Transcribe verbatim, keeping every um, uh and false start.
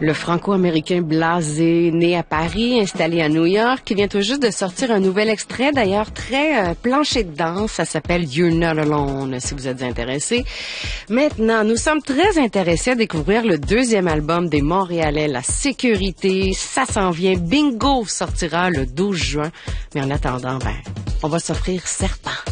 Le franco-américain blasé, né à Paris, installé à New York, qui vient tout juste de sortir un nouvel extrait, d'ailleurs très euh, plancher de danse. Ça s'appelle You're Not Alone, si vous êtes intéressés. Maintenant, nous sommes très intéressés à découvrir le deuxième album des Montréalais, La Sécurité. Ça s'en vient. Bingo sortira le douze juin. Mais en attendant, ben, on va s'offrir Serpent.